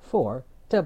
For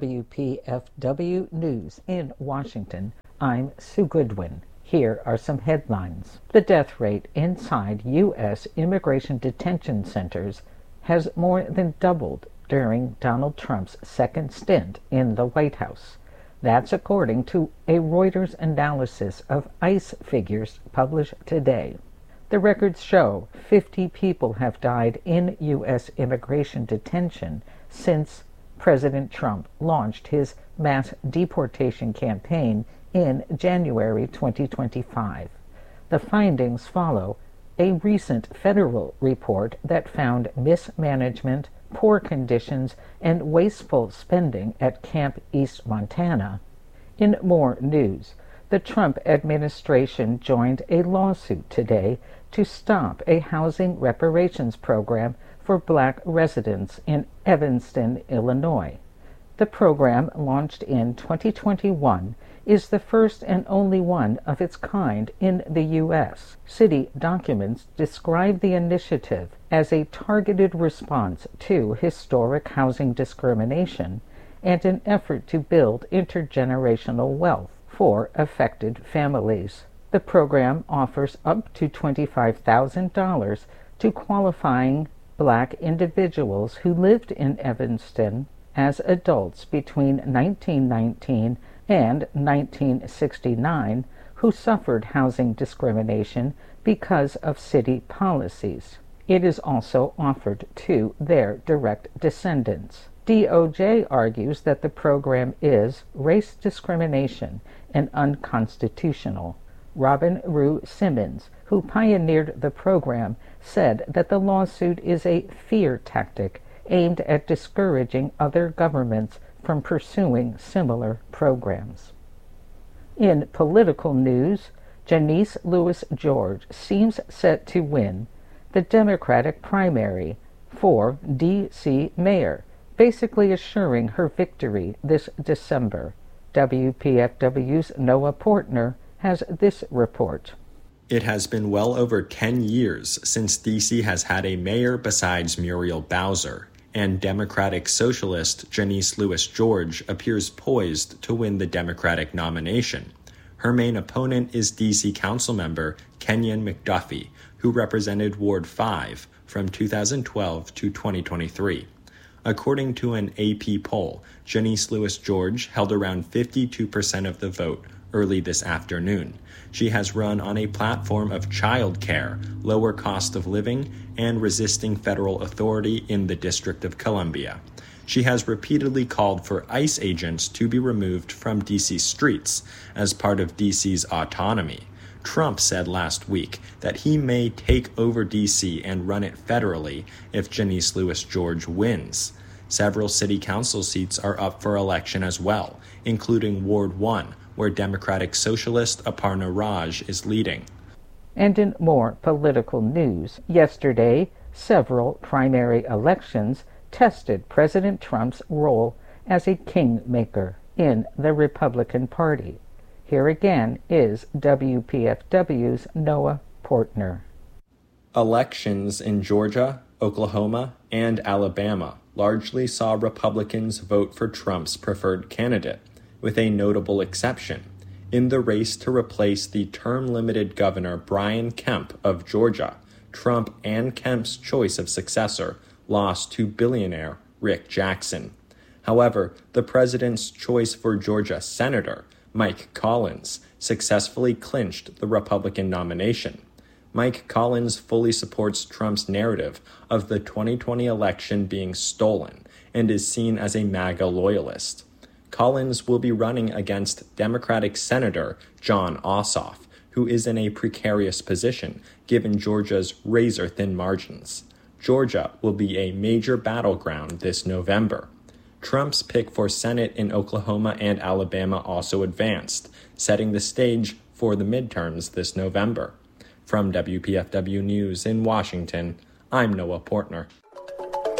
WPFW News in Washington, I'm Sue Goodwin. Here are some headlines. The death rate inside U.S. immigration detention centers has more than doubled during Donald Trump's second stint in the White House. That's according to a Reuters analysis of ICE figures published today. The records show 50 people have died in U.S. immigration detention since President Trump launched his mass deportation campaign in January 2025. The findings follow a recent federal report that found mismanagement, poor conditions, and wasteful spending at Camp East Montana. In more news, the Trump administration joined a lawsuit today to stop a housing reparations program for Black residents in Evanston, Illinois. The program, launched in 2021, is the first and only one of its kind in the U.S. City documents describe the initiative as a targeted response to historic housing discrimination and an effort to build intergenerational wealth for affected families. The program offers up to $25,000 to qualifying Black individuals who lived in Evanston as adults between 1919 and 1969 who suffered housing discrimination because of city policies. It is also offered to their direct descendants. DOJ argues that the program is race discrimination and unconstitutional. Robin Rue Simmons, who pioneered the program, said that the lawsuit is a fear tactic aimed at discouraging other governments from pursuing similar programs. In political news, Janice Louis George seems set to win the Democratic primary for D.C. mayor, basically assuring her victory this December. WPFW's Noah Portner has this report. It has been well over 10 years since D.C. has had a mayor besides Muriel Bowser, and Democratic socialist Janice Louis George appears poised to win the Democratic nomination. Her main opponent is D.C. Councilmember Kenyon McDuffie, who represented Ward 5 from 2012 to 2023. According to an AP poll, Janice Louis George held around 52% of the vote early this afternoon. She has run on a platform of child care, lower cost of living, and resisting federal authority in the District of Columbia. She has repeatedly called for ICE agents to be removed from D.C. streets as part of D.C.'s autonomy. Trump said last week that he may take over D.C. and run it federally if Janice Louis George wins. Several city council seats are up for election as well, including Ward 1, where Democratic socialist Aparna Raj is leading. And in more political news, yesterday, several primary elections tested President Trump's role as a kingmaker in the Republican Party. Here again is WPFW's Noah Portner. Elections in Georgia, Oklahoma, and Alabama largely saw Republicans vote for Trump's preferred candidate, with a notable exception. In the race to replace the term-limited Governor Brian Kemp of Georgia, Trump and Kemp's choice of successor lost to billionaire Rick Jackson. However, the president's choice for Georgia Senator Mike Collins successfully clinched the Republican nomination. Mike Collins fully supports Trump's narrative of the 2020 election being stolen and is seen as a MAGA loyalist. Collins will be running against Democratic Senator Jon Ossoff, who is in a precarious position given Georgia's razor-thin margins. Georgia will be a major battleground this November. Trump's pick for Senate in Oklahoma and Alabama also advanced, setting the stage for the midterms this November. From WPFW News in Washington, I'm Noah Portner.